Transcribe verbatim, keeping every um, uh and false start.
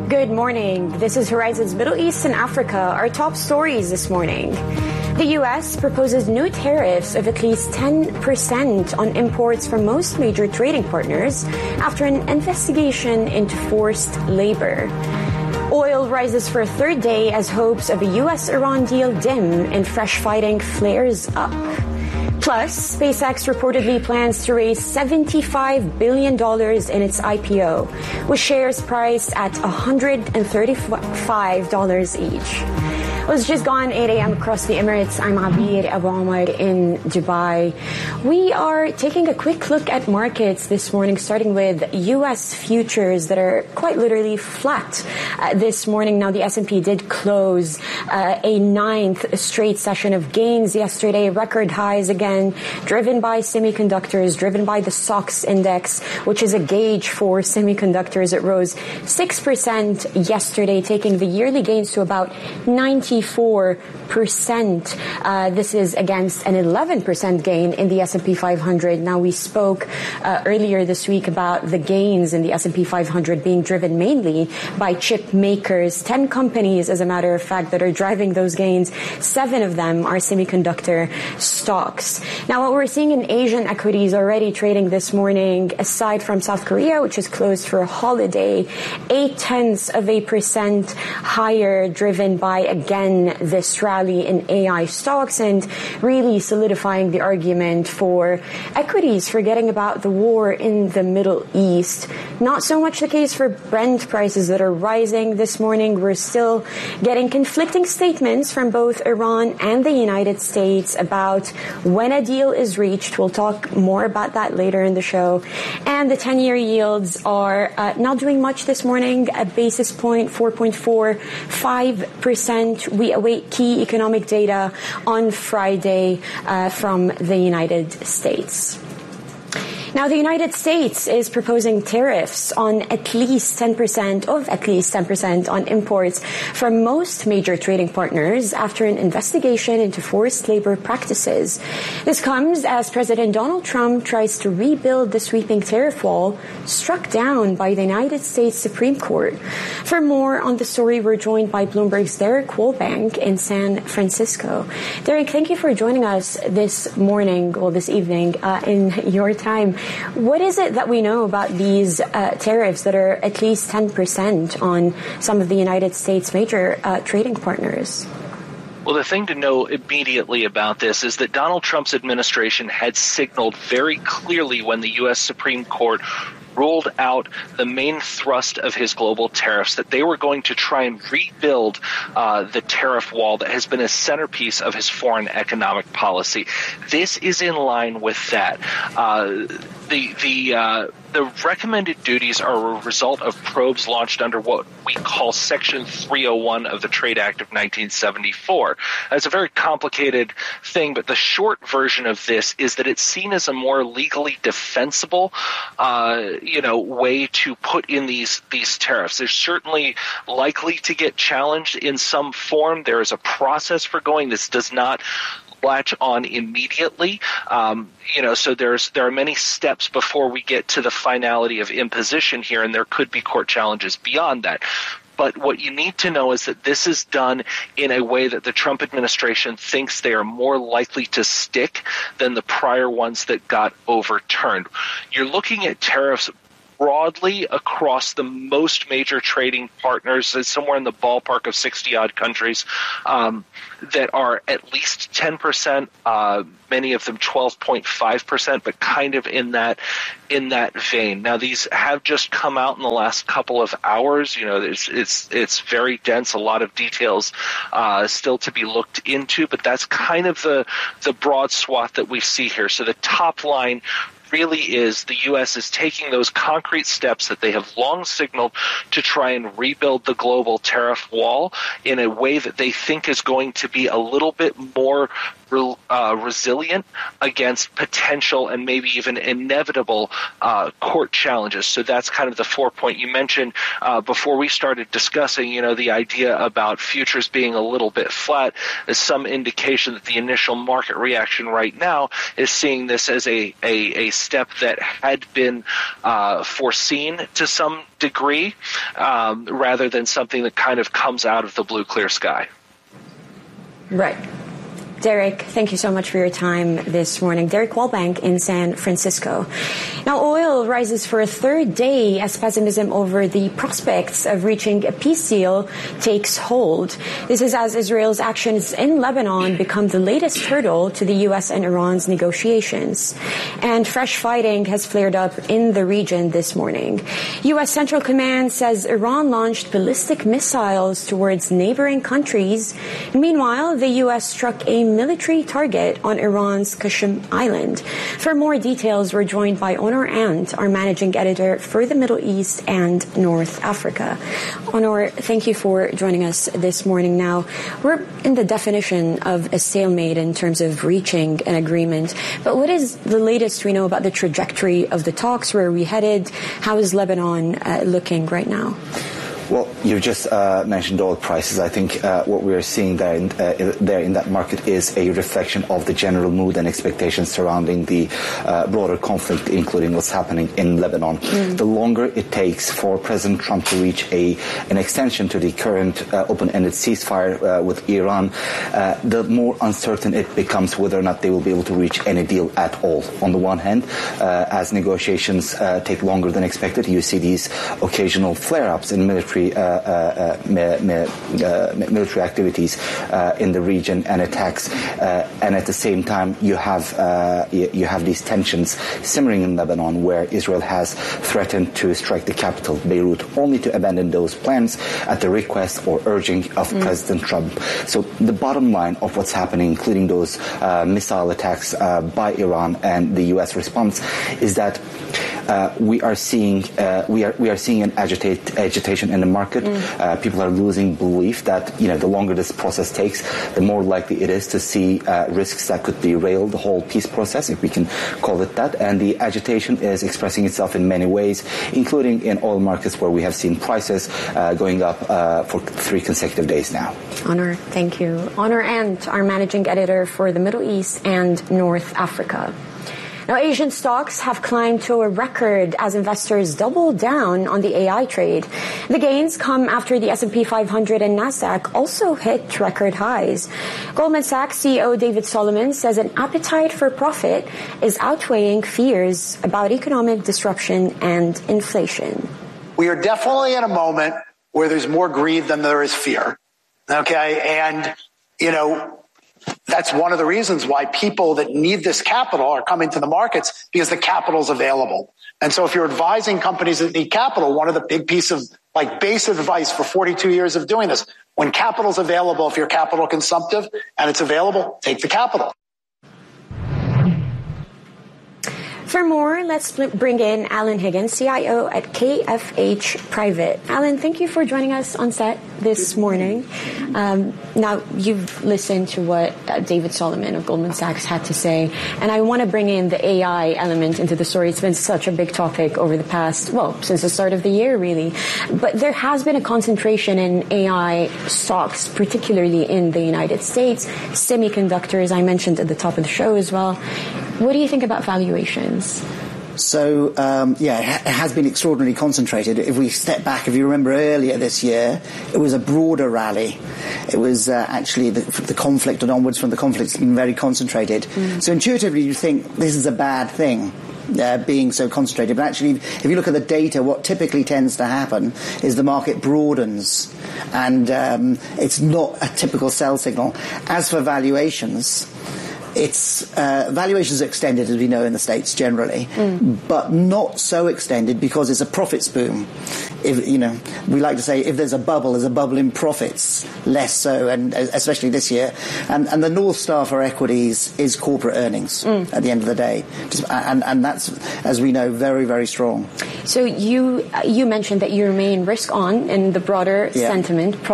Good morning. This is Horizon's Middle East and Africa. Our top stories this morning. The U S proposes new tariffs of at least ten percent on imports from most major trading partners after an investigation into forced labor. Oil rises for a third day as hopes of a U S Iran deal dim and fresh fighting flares up. Plus, SpaceX reportedly plans to raise seventy-five billion dollars in its I P O, with shares priced at one hundred thirty-five dollars each. Well, it's just gone eight a.m. across the Emirates. I'm Abir Abu Omar in Dubai. We are taking a quick look at markets this morning, starting with U S futures that are quite literally flat uh, this morning. Now, the S and P did close uh, a ninth straight session of gains yesterday, record highs again, driven by semiconductors, driven by the S O X index, which is a gauge for semiconductors. It rose six percent yesterday, taking the yearly gains to about ninety-four percent. Uh, this is against an eleven percent gain in the S and P five hundred. Now, we spoke uh, earlier this week about the gains in the S and P five hundred being driven mainly by chip makers. Ten companies, as a matter of fact, that are driving those gains. Seven of them are semiconductor stocks. Now, what we're seeing in Asian equities already trading this morning, aside from South Korea, which is closed for a holiday, eight tenths of a percent higher, driven by, again, this rally in A I stocks and really solidifying the argument for equities forgetting about the war in the Middle East. Not so much the case for Brent prices that are rising this morning. We're still getting conflicting statements from both Iran and the United States about when a deal is reached. We'll talk more about that later in the show. And the ten-year yields are uh, not doing much this morning, a basis point, four point four five percent. We await key economic data on Friday uh, from the United States. Now, the United States is proposing tariffs on at least ten percent of at least ten percent on imports from most major trading partners after an investigation into forced labor practices. This comes as President Donald Trump tries to rebuild the sweeping tariff wall struck down by the United States Supreme Court. For more on the story, we're joined by Bloomberg's Derek Woolbank in San Francisco. Derek, thank you for joining us this morning, or this evening, uh, in your time. What is it that we know about these uh, tariffs that are at least ten percent on some of the United States' major uh, trading partners? Well, the thing to know immediately about this is that Donald Trump's administration had signaled very clearly when the U S Supreme Court ruled out the main thrust of his global tariffs that they were going to try and rebuild uh, the tariff wall that has been a centerpiece of his foreign economic policy. This is in line with that. Uh, the the uh, the recommended duties are a result of probes launched under what we call Section three oh one of the Trade Act of nineteen seventy-four. It's a very complicated thing, but the short version of this is that it's seen as a more legally defensible uh, you know, way to put in these these tariffs. They're certainly likely to get challenged in some form. There is a process for going. This does not latch on immediately. Um, you know, so there's there are many steps before we get to the finality of imposition here, and there could be court challenges beyond that. But what you need to know is that this is done in a way that the Trump administration thinks they are more likely to stick than the prior ones that got overturned. You're looking at tariffs broadly across the most major trading partners, somewhere in the ballpark of sixty-odd countries um, that are at least ten percent, uh, many of them twelve point five percent, but kind of in that in that vein. Now, these have just come out in the last couple of hours. You know, it's it's, it's very dense, a lot of details uh, still to be looked into, but that's kind of the, the broad swath that we see here. So the top line really is the U S is taking those concrete steps that they have long signaled to try and rebuild the global tariff wall in a way that they think is going to be a little bit more uh, resilient against potential and maybe even inevitable uh, court challenges. So that's kind of the four point you mentioned uh, before we started discussing, you know, the idea about futures being a little bit flat is some indication that the initial market reaction right now is seeing this as a, a, a step that had been uh, foreseen to some degree, um, rather than something that kind of comes out of the blue, clear sky. Right. Derek, thank you so much for your time this morning. Derek Wallbank in San Francisco. Now, oil rises for a third day as pessimism over the prospects of reaching a peace deal takes hold. This is as Israel's actions in Lebanon become the latest hurdle to the U S and Iran's negotiations. And fresh fighting has flared up in the region this morning. U S Central Command says Iran launched ballistic missiles towards neighboring countries. Meanwhile, the U S struck a military target on Iran's Qashm Island. For more details, we're joined by Onur Ant, our managing editor for the Middle East and North Africa. Onur, thank you for joining us this morning. Now, we're in the definition of a stalemate in terms of reaching an agreement. But what is the latest we know about the trajectory of the talks? Where are we headed? How is Lebanon uh, looking right now? Well, you just uh, mentioned oil prices. I think uh, what we are seeing there in, uh, there in that market is a reflection of the general mood and expectations surrounding the uh, broader conflict, including what's happening in Lebanon. Mm. The longer it takes for President Trump to reach a an extension to the current uh, open-ended ceasefire uh, with Iran, uh, the more uncertain it becomes whether or not they will be able to reach any deal at all. On the one hand, uh, as negotiations uh, take longer than expected, you see these occasional flare-ups in military Uh, uh, uh, uh, military activities uh, in the region and attacks, uh, and at the same time you have uh, you, you have these tensions simmering in Lebanon, where Israel has threatened to strike the capital, Beirut, only to abandon those plans at the request or urging of mm. President Trump. So the bottom line of what's happening, including those uh, missile attacks uh, by Iran and the U S response, is that Uh, we are seeing uh, we are we are seeing an agitate, agitation in the market. Mm. Uh, people are losing belief that, you know, the longer this process takes, the more likely it is to see uh, risks that could derail the whole peace process, if we can call it that. And the agitation is expressing itself in many ways, including in oil markets, where we have seen prices uh, going up uh, for three consecutive days now. Onur, thank you. Onur Ant, our managing editor for the Middle East and North Africa. Now, Asian stocks have climbed to a record as investors double down on the A I trade. The gains come after the S and P five hundred and NASDAQ also hit record highs. Goldman Sachs C E O David Solomon says an appetite for profit is outweighing fears about economic disruption and inflation. We are definitely in a moment where there's more greed than there is fear. Okay, and, you know, that's one of the reasons why people that need this capital are coming to the markets, because the capital is available. And so if you're advising companies that need capital, one of the big piece of like base advice for forty-two years of doing this, when capital is available, if you're capital consumptive and it's available, take the capital. For more, let's bring in Alan Higgins, C I O at K F H Private. Alan, thank you for joining us on set this morning. Um, now, you've listened to what uh, David Solomon of Goldman Sachs had to say, and I want to bring in the A I element into the story. It's been such a big topic over the past, well, since the start of the year, really. But there has been a concentration in A I stocks, particularly in the United States. Semiconductors, I mentioned at the top of the show as well. What do you think about valuations? So, um, yeah, it has been extraordinarily concentrated. If we step back, if you remember earlier this year, it was a broader rally. It was uh, actually the, the conflict and onwards from the conflict has been very concentrated. Mm. So intuitively you think this is a bad thing. Uh, being so concentrated, but actually if you look at the data, what typically tends to happen is the market broadens, and um, it's not a typical sell signal. As for valuations, it's uh, valuations are extended, as we know, in the States generally, mm. but not so extended because it's a profits boom. If, you know, we like to say if there's a bubble, there's a bubble in profits, less so, and especially this year. And, and the North Star for equities is corporate earnings mm. at the end of the day. Just, and, and that's, as we know, very, very strong. So you, you mentioned that you remain risk on in the broader yeah. sentiment.